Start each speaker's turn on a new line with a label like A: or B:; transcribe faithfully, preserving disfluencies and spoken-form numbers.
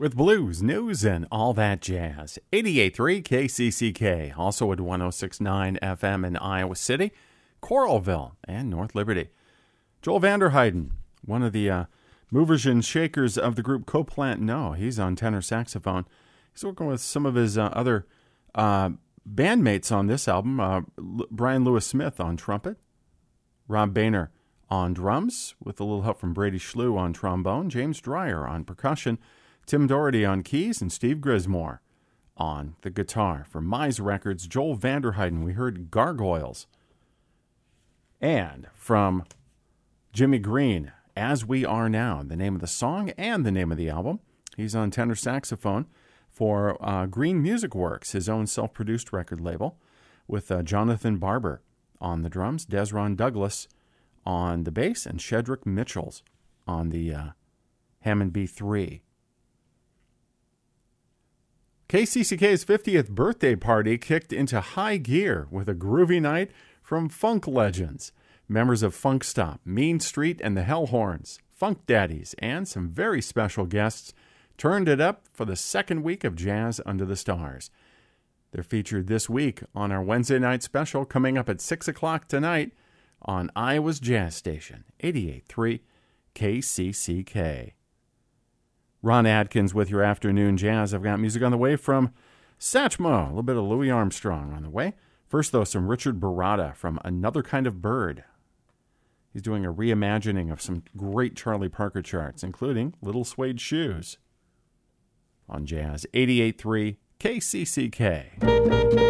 A: with blues, news, and all that jazz. eighty-eight point three K C C K, also at one oh six point nine F M in Iowa City, Coralville, and North Liberty. Joel Vanderheiden, one of the uh, movers and shakers of the group Coplant No. He's on tenor saxophone. He's working with some of his uh, other uh, bandmates on this album. Uh, L- Brian Lewis Smith on trumpet, Rob Boehner on drums, with a little help from Brady Schlew on trombone, James Dreyer on percussion, Tim Doherty on keys, and Steve Grismore on the guitar. From Mize Records, Joel Vanderheiden, we heard Gargoyles. And from Jimmy Green, As We Are Now, the name of the song and the name of the album. He's on tenor saxophone for uh, Green Music Works, his own self-produced record label, with uh, Jonathan Barber on the drums, Desron Douglas on the bass, and Shedrick Mitchells on the uh, Hammond B three. K C C K's fiftieth birthday party kicked into high gear with a groovy night from funk legends, members of Funk Stop, Mean Street and the Hellhorns, Funk Daddies, and some very special guests turned it up for the second week of Jazz Under the Stars. They're featured this week on our Wednesday night special coming up at six o'clock tonight on Iowa's Jazz Station, eighty-eight point three K C C K. Ron Adkins with your afternoon jazz. I've got music on the way from Satchmo, a little bit of Louis Armstrong on the way. First, though, some Richard Barada from Another Kind of Bird. He's doing a reimagining of some great Charlie Parker charts, including Little Suede Shoes on Jazz eighty-eight point three K C C K.